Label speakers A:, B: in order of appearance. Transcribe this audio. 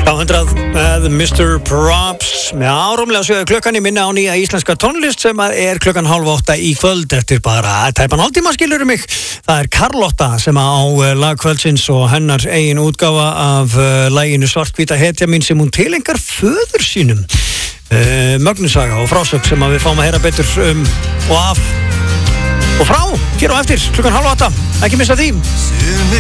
A: K100 með Mr. Props með árumlega 7 klukkan í minna á nýja íslenska tónlist sem er klukkan 7:30 í kvöld eftir bara tæpan hálftíma skilur mig. Það er Karlotta sem á lag kvöldsins og hennar eigin útgáfa af laginu Svarthvíta hetja mín sem hún tilengar föður sínum. Mögnusaga og frásögn sem við fáum að heyra betur og af og frá hér á eftir klukkan 7:30. Ekki missa því.